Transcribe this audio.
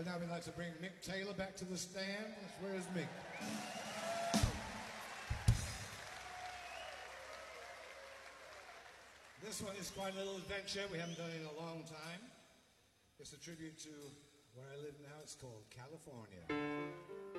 now we'd like to bring Mick Taylor back to the stand. Where is Mick? This one is quite a little adventure. We haven't done it in a long time. It's a tribute to where I live now. It's called California.